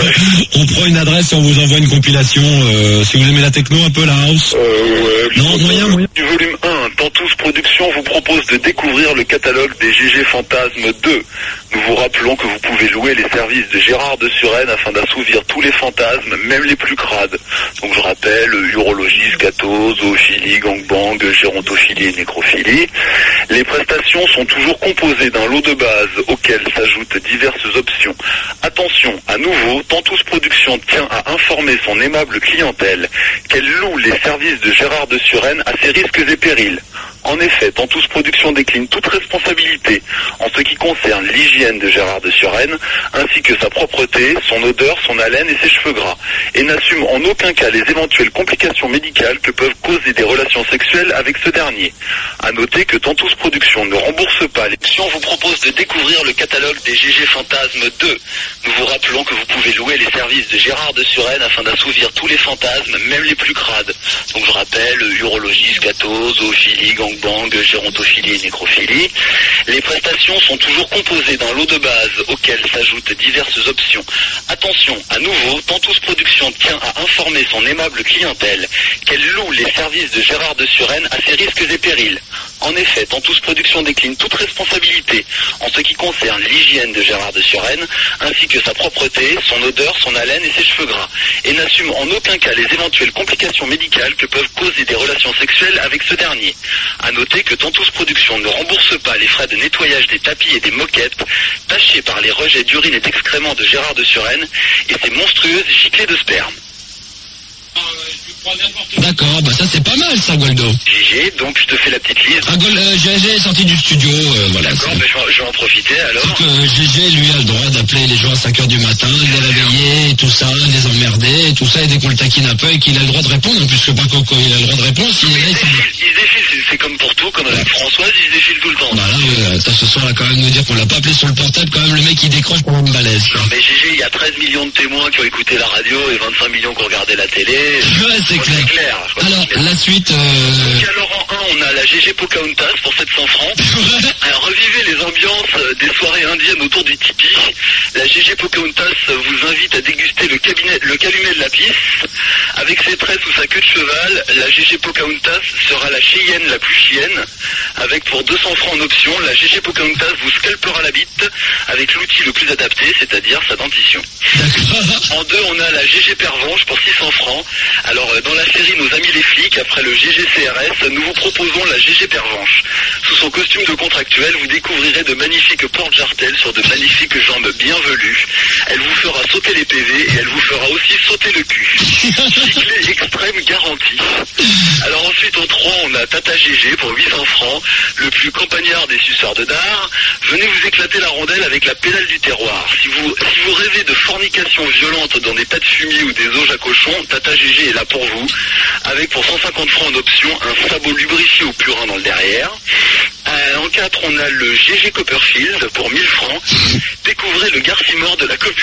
on prend une adresse et on vous envoie une compilation, si vous aimez la techno un peu, la house. Ouais. Non, moyen. Du volume 1, Tantous Productions vous propose de découvrir le catalogue des GG Fantasmes 2. Nous vous rappelons que vous pouvez louer les services de Gérard de Suresnes afin d'assouvir tous les fantasmes, même les plus crades. Donc je rappelle, urologie, scato, zoophilie, gangbang, gérontophilie et nécrophilie. Les prestations sont toujours composées d'un lot de base auquel s'ajoutent diverses options. Attention, à nouveau, Tantous Productions tient à informer son aimable clientèle qu'elle loue les services de Gérard de Suresnes à ses risques et périls. En effet, Tantous Productions décline toute responsabilité en ce qui concerne l'hygiène de Gérard de Suresnes, ainsi que sa propreté, son odeur, son haleine et ses cheveux gras, et n'assume en aucun cas les éventuelles complications médicales que peuvent causer des relations sexuelles avec ce dernier. À noter que Tantous Productions ne rembourse pas les... On vous propose de découvrir le catalogue des GG Fantasmes 2. Nous vous rappelons que vous pouvez louer les services de Gérard de Suresnes afin d'assouvir tous les fantasmes, même les plus crades. Donc je rappelle, urologie, scato, zoophilie, gangbang, gérontophilie et nécrophilie. Les prestations sont toujours composées d'un lot de base auquel s'ajoutent diverses options. Attention, à nouveau, Tantous Productions tient à informer son aimable clientèle qu'elle loue les services de Gérard de Suresnes à ses risques et périls. En effet, Tantous Productions décline toute responsabilité en ce qui concerne l'hygiène de Gérard de Suresnes, ainsi que sa propreté, son odeur, son haleine et ses cheveux gras, et n'assume en aucun cas les éventuelles complications médicales que peuvent causer des relations sexuelles avec ce dernier. À noter que Tantous Productions ne rembourse pas les frais de nettoyage des tapis et des moquettes tachés par les rejets d'urine et d'excréments de Gérard de Suresnes et ses monstrueuses giclées de sperme. D'accord, bah ça c'est pas mal ça, Goldo. GG, donc je te fais la petite liste. GG est sorti du studio, voilà. D'accord, mais je vais en profiter alors. C'est que GG, lui, a le droit d'appeler les gens à 5h du matin, de les réveiller, et tout ça, de les emmerder, et tout ça, et dès qu'on le taquine un peu, et qu'il a le droit de répondre, puisque pas Coco, il a le droit de répondre, il se défile, c'est comme pour tout, comme avec Françoise, il se défile tout le temps. Bah là, ce soir, là, quand même, nous dire qu'on l'a pas appelé sur le portable, quand même, le mec, il décroche pour une balèze, quoi. Mais GG, il y a 13 millions de témoins qui ont écouté la radio, et 25 millions qui ont regardé la télé. Ouais, c'est clair. Alors, la suite... Donc, alors en 1, on a la GG Pocahontas pour 700 francs. Alors, revivez les ambiances des soirées indiennes autour du tipi. La GG Pocahontas vous invite à déguster le calumet de la pisse. Avec ses tresses ou sa queue de cheval, la GG Pocahontas sera la chienne la plus chienne. Avec pour 200 francs en option, la GG Pocahontas vous scalpera la bite avec l'outil le plus adapté, c'est-à-dire sa dentition. En 2, on a la GG Pervenche pour 600 francs. Alors, dans la série Nos Amis les Flics, après le GGCRS, nous vous proposons la GG Pervenche. Sous son costume de contractuel, vous découvrirez de magnifiques porte-jartelles sur de magnifiques jambes bien velues. Elle vous fera sauter les PV et elle vous fera aussi sauter le cul. Giclée extrême garantie. Alors ensuite, en 3, on a Tata GG pour 800 francs, le plus campagnard des suceurs de dard. Venez vous éclater la rondelle avec la pédale du terroir. Si vous rêvez de fornication violente dans des tas de fumier ou des auges à cochon, Tata GG est là pour vous. Avec pour 150 francs en option, un sabot lubrifié au purin dans le derrière. En 4, on a le GG Copperfield pour 1000 francs. Découvrez le garcimore de la copulation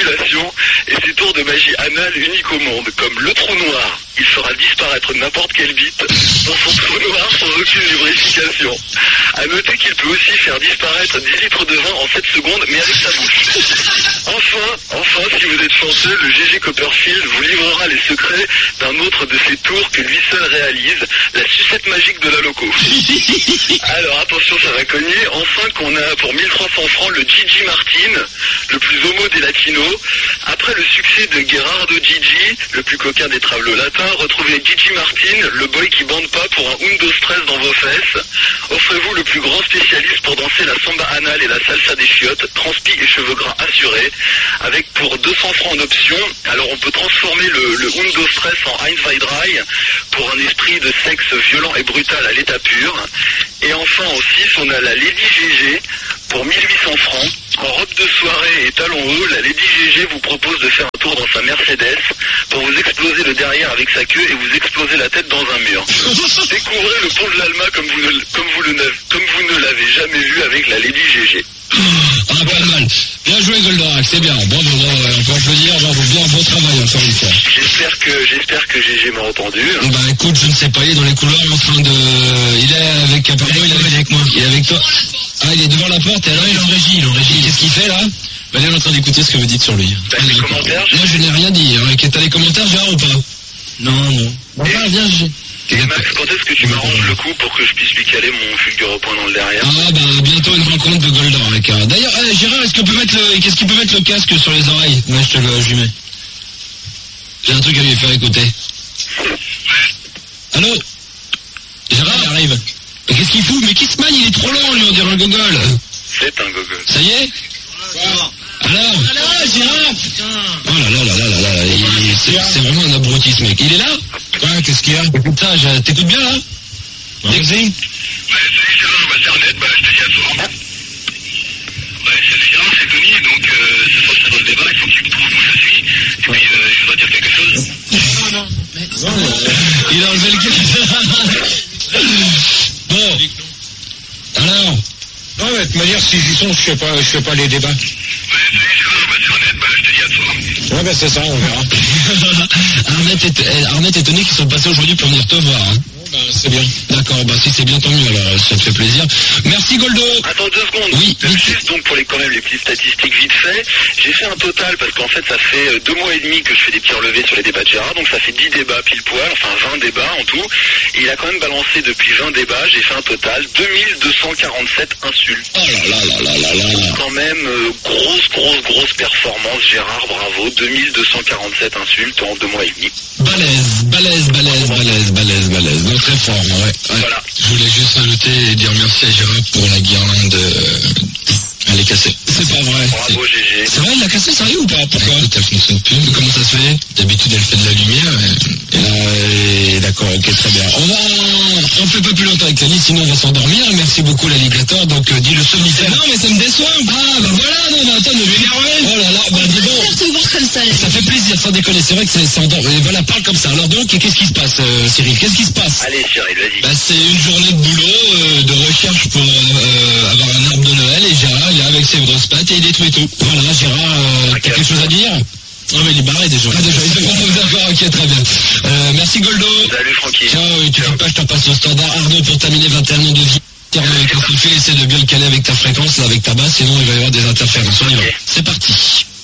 Laurent et ses tours de magie anale uniques au monde, comme le trou noir. Il fera disparaître n'importe quelle bite dans son trou noir sans aucune lubrification. À noter qu'il peut aussi faire disparaître 10 litres de vin en 7 secondes, mais avec sa bouche. Enfin, si vous êtes chanceux, le GG Copperfield vous livrera les secrets d'un autre de ses tours que lui seul réalise, la sucette magique de la loco. Alors attention, ça va cogner. En 5, on a pour 1300 francs le Gigi Martin, le plus homo des latinos. Après le succès de Gerardo Gigi, le plus coquin des travelots latins, retrouvez Gigi Martin, le boy qui bande pas pour un undo stress dans vos fesses. Offrez-vous le plus grand spécialiste pour danser la samba anale et la salsa des chiottes, transpi et cheveux gras assurés, avec pour 200 francs en option. Alors on peut transformer le undo stress en Einweidrei pour un esprit de sexe violent et brutal à l'état pur. Et enfin en 6, on a la Lady GG pour 1800 francs. En robe de soirée et talons hauts, la Lady GG vous propose de faire un tour dans sa Mercedes pour vous exploser le derrière avec sa queue et vous exploser la tête dans un mur. Découvrez le pont de l'Alma comme vous ne l'avez jamais vu avec la Lady GG. Ah, pas mal. Bien joué, Goldorak, c'est bien. Bravo, encore je veux dire, bravo, bien beau travail encore une fois. J'espère que GG m'a entendu. Bah écoute, je ne sais pas, il est dans les couloirs en train de... Il est avec... Pardon, il est avec moi. Il est avec toi. Ah, il est devant la porte et alors il est en régie. Qu'est-ce qu'il fait là? Bah il est en train d'écouter ce que vous dites sur lui. T'as les commentaires? Moi je n'ai rien dit. T'as les commentaires, Gérard, ou pas? Non. Bon, viens, GG. Et Max, quand est-ce que tu m'arranges le coup pour que je puisse lui caler mon fulgure au point dans le derrière? Ah bah bientôt une rencontre de Goldorak. D'ailleurs, Gérard, qu'est-ce qu'il peut mettre le casque sur les oreilles? Ouais, je lui mets. J'ai un truc à lui faire écouter. Allô? Gérard, il arrive. Mais qu'est-ce qu'il fout? Mais Kissman, il est trop lent, lui, on dirait un gogol. C'est un gogol. Ça y est? Alors, Gérard! Oh là, c'est vraiment un abruti, ce mec. Il est là? Ouais, qu'est-ce qu'il y a? Écoute ça, t'écoutes bien, là? Ouais, salut Gérard, c'est Arnett, je te dis à toi. Salut Gérard, c'est Tony, donc ce soir c'est dans le débat, il faut que tu me trouves où je suis, et puis je voudrais dire quelque chose. Non. Il a enlevé le casque. Bon. Alors? Non, mais de toute manière, si j'y sont, je fais pas les débats. Salut Gérard, c'est Arnett, je te dis à toi. Ouais, c'est ça, on verra. Arnett et Tony qui sont passés aujourd'hui pour venir te voir. Hein. C'est bien. D'accord, si c'est bien, tant mieux, alors ça te fait plaisir. Merci Goldo. Attends 2 secondes. Oui. Juste donc pour les petites statistiques vite fait, j'ai fait un total parce qu'en fait ça fait 2 mois et demi que je fais des petits relevés sur les débats de Gérard, donc ça fait 10 débats pile poil, enfin 20 débats en tout. Et il a quand même balancé depuis 20 débats, j'ai fait un total 2247 insultes. Oh là. Quand même grosse performance Gérard, bravo, 2247 insultes en 2 mois et demi. Balèze. Donc très fort, ouais. Voilà. Je voulais juste ajouter et dire merci à Gérard pour la guirlande. Elle est cassée. C'est pas vrai. Bravo GG. C'est vrai, il l'a cassée, sérieux ou pas? Pourquoi? Elle fonctionne plus. Comment ça se fait? D'habitude, elle fait de la lumière. Et d'accord, ok, très bien. On fait pas plus longtemps avec Lali, sinon on va s'endormir. Merci beaucoup l'alligator. Donc dis le somnifère. Non, mais ça me déçoit. Ah, bah voilà, non, mais attends, ne m'énerver. Oh là là, dis donc. Te voir comme ça. Ça fait plaisir, sans déconner. C'est vrai que c'est endormi. Voilà, parle comme ça. Alors donc, qu'est-ce qui se passe, Cyril? Qu'est-ce qui se passe? Allez Cyril, vas-y. C'est une journée de boulot, de recherche pour avoir un arbre de Noël. Et Gérard, il est avec ses grosses pattes et il détruit tout. Voilà, Gérard, t'as quelque chose à dire? Ah mais il est barré déjà. Ah déjà, il se compose d'accord, ok, très bien. Merci Goldo. Salut Francky. Ciao, et tu dis pas, je te passe au standard. Arnaud, pour terminer, 21 ans de vie. Avec le fil, essaie de bien le caler avec ta fréquence, là, avec ta basse, sinon il va y avoir des interférences. On y va. C'est parti.